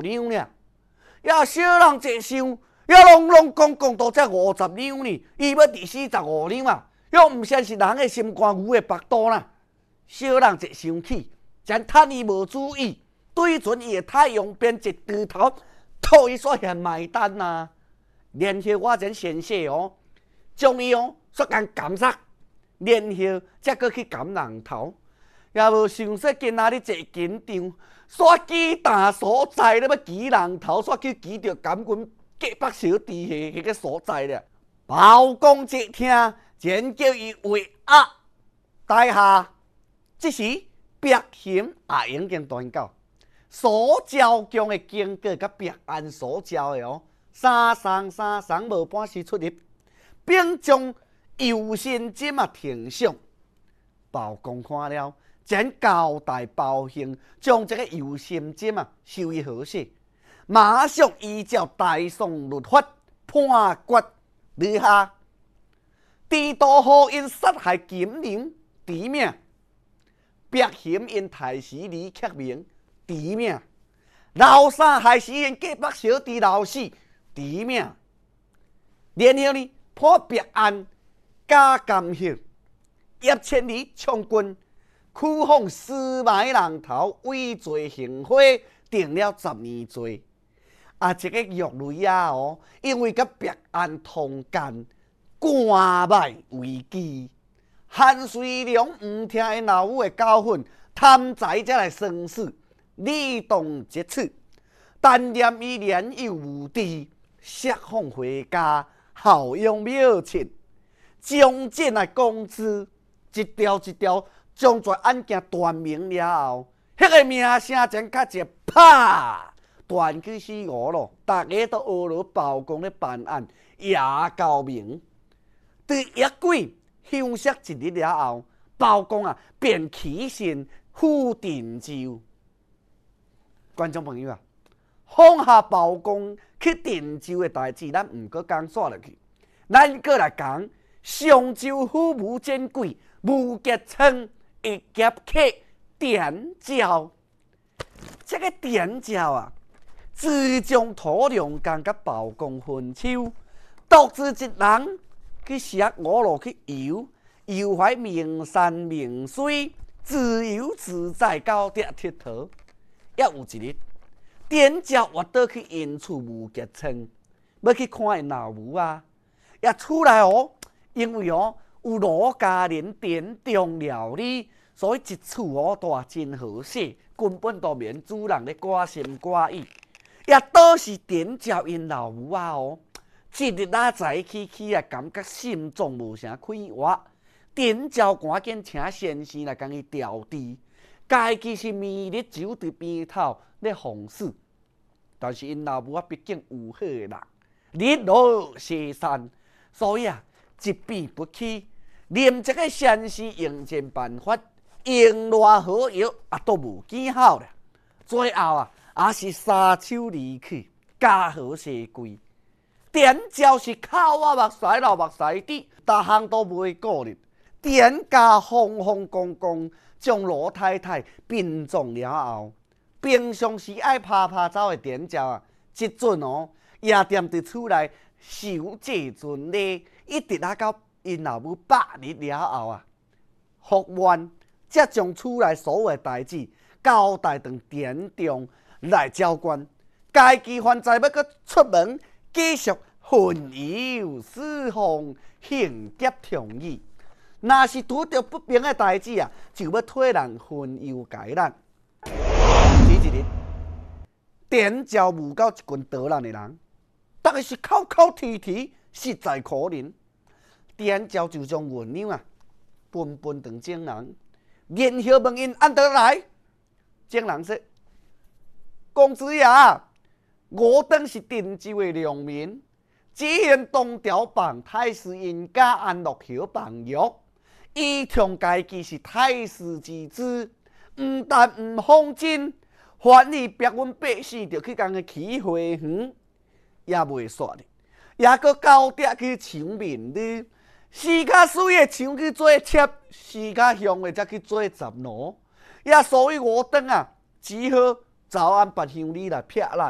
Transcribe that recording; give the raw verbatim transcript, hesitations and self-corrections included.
两了。也小人一想，也拢拢讲讲到这五十两呢，伊要第四十五两啊，又毋像是人的心肝牛的腹肚啦。小人一生气，将趁伊无注意，对准伊的太阳边一猪头，吐伊煞嫌买单啊！然后我将先生哦，将伊哦煞共监杀，然后才搁去砍人头，也无想说今仔日坐紧张，煞记大所在咧要举人头，煞去举着监军隔北小弟迄迄个所在了。包公一听，前叫伊为啊，大下。这时，白行也已经传到，所招将的经过甲白安所招的哦，三双三双无半时出入，并将右心针啊停上。包公看了，将交代包兴将这个右心针啊收于何事，马上依照大宋律法判决立下，地道好因杀害金陵敌命。白行因太师李克明敌命，老三害死因隔北小弟老四敌命，然后呢判白安加监刑，叶千里充军，驱放私买人头，畏罪行贿，定了十年罪。啊，这个玉雷啊哦，因为甲白安通奸，官卖为基。韩遂良唔听因老母的教训，贪财才来生死，理当截取。但念伊年幼无知，释放回家，效用妙情，将剑来公之，一条一条将这案件断明了后，迄、那个名声真较一啪断去死我咯！大家都学了包公咧办案，也高明。对夜鬼。休息一日了后，包公啊便起身赴定州。观众朋友啊，放下包公去定州的代志，咱唔搁讲煞落去，咱搁来讲上州府武监鬼吴杰称一劫客点椒。这个点椒啊，自将土良间甲包公分手，独自一人。去食五路去游，游怀名山名水，自由自在到底佚佗。也有一日，点椒活倒去因厝吴杰村，要去看因老母啊。也出来哦，因为哦有罗家人点中料理，所以一厝哦大真和谐，根本都免主人咧挂心挂意。也倒是点椒因老母啊哦。一日仔早起起啊，感觉心脏无啥快活，点椒赶紧请先生来共伊调治。家己是暝日酒伫边头咧放肆，但是因老母啊，毕竟有好人，日落西山，所以啊，一笔不起，念这个先生用尽办法，用偌好药啊，都无见效了。最后啊，也是撒手离去，家和西归。点椒是口啊目屎流目屎滴，逐项都袂顾虑。点家风风光光将罗太太殡葬了后，平常时爱拍拍走的点椒啊，即阵哦也踮伫厝内守这阵礼，一直啊到因老母百日了后啊，复原才将厝内所有的代志交代当点中来交关。家己还在要搁出门。继续混游四方，行劫同意。若是拄着不平的代志啊，就要替人分忧解难。前一日，点椒误到一群捣乱的人，大概是口口啼啼，实在可怜。点椒就将原谅啊，分分长精人，然后问因安得来。精人说：“公子爷。”我等是定州的良民，只因东条帮太师因家安乐侯帮约，伊从家己是太师之子，唔但唔放进，反而逼阮百姓着去共伊起花园，也袂煞哩，也搁交底去抢民女，时较水的抢去做妾，时较凶的则去做杂奴，也所以我等啊，只好早安别乡里来撇咱。